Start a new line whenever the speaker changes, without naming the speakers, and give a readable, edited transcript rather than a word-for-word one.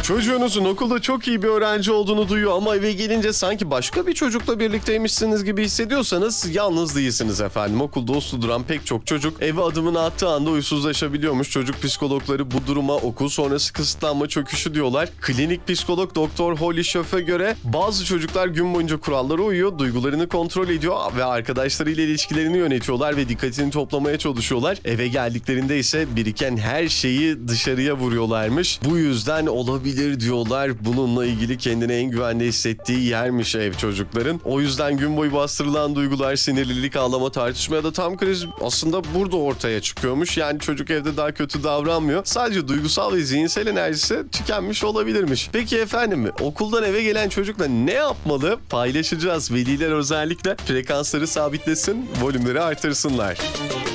Çocuğunuzun okulda çok iyi bir öğrenci olduğunu duyuyor ama eve gelince sanki başka bir çocukla birlikteymişsiniz gibi hissediyorsanız yalnız değilsiniz efendim. Okulda uslu duran pek çok çocuk eve adımını attığı anda huysuzlaşabiliyormuş. Çocuk psikologları bu duruma okul sonrası kısıtlanma çöküşü diyorlar. Klinik psikolog Doktor Holly Schaff'e göre bazı çocuklar gün boyunca kurallara uyuyor, duygularını kontrol ediyor ve arkadaşlarıyla ilişkilerini yönetiyorlar ve dikkatini toplamaya çalışıyorlar. Eve geldiklerinde ise biriken her şeyi dışarıya vuruyorlarmış. Bu yüzden olabilir diyorlar. Bununla ilgili kendini en güvende hissettiği yermiş ev çocukların. O yüzden gün boyu bastırılan duygular, sinirlilik, ağlama, tartışma ya da tam kriz aslında burada ortaya çıkıyormuş. Yani çocuk evde daha kötü davranmıyor. Sadece duygusal ve zihinsel enerjisi tükenmiş olabilirmiş. Peki efendim, okuldan eve gelen çocukla ne yapmalı? Paylaşacağız. Veliler özellikle frekansları sabitlesin, volümleri artırsınlar.